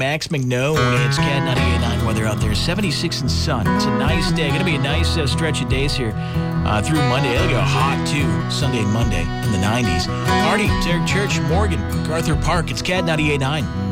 Max McNone. It's Cat 98.9 weather out there. 76 and sun. It's a nice day. Going to be a nice stretch of days here through Monday. It'll go hot, too, Sunday and Monday in the 90s. Artie, Derek Church, Morgan, MacArthur Park. It's Cat 98.9.